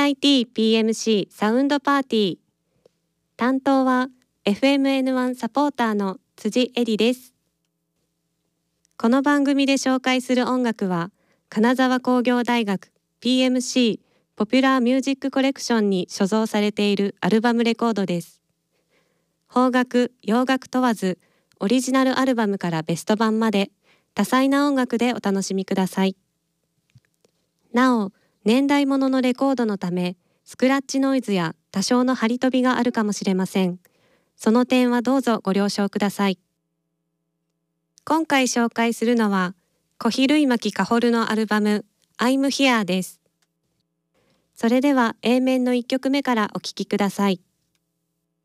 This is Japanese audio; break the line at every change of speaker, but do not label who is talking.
KITPMC サウンドパーティー。担当は FMN1 サポーターの辻恵里です。この番組で紹介する音楽は金沢工業大学 PMC ポピュラーミュージックコレクションに所蔵されているアルバムレコードです。邦楽・洋楽問わずオリジナルアルバムからベスト版まで多彩な音楽でお楽しみください。なお、年代物のレコードのためスクラッチノイズや多少の張り飛びがあるかもしれません。その点はどうぞご了承ください。今回紹介するのは小比類巻かほるのアルバム I'm Here です。それでは A 面の1曲目からお聴きください。